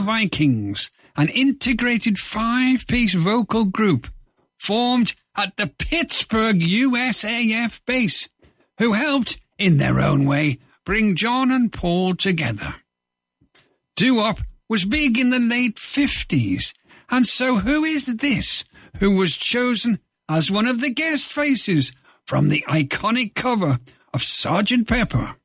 Vikings, an integrated 5-piece vocal group formed at the Pittsburgh USAF base, who helped, in their own way, bring John and Paul together. Doo-wop was big in the late 50s, and so who is this who was chosen as one of the guest faces from the iconic cover of Sgt. Pepper?